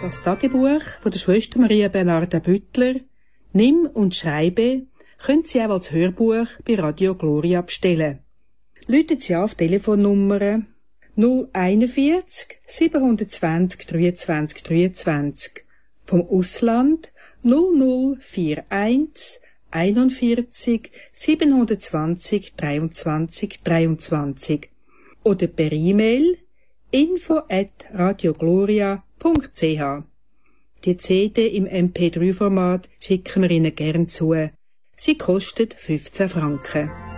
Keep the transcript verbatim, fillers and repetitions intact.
Das Tagebuch von der Schwester Maria Bernarda Büttler, Nimm und Schreibe, können Sie auch als Hörbuch bei Radio Gloria bestellen. Rufen Sie an auf die Telefonnummer null einundvierzig siebenhundertzwanzig dreiundzwanzig dreiundzwanzig, vom Ausland null null eins vier einundvierzig siebenhundertzwanzig dreiundzwanzig dreiundzwanzig oder per E-Mail info at radiogloria punkt c h. Die C D im M P drei Format schicken wir Ihnen gern zu. Sie kostet fünfzehn Franken.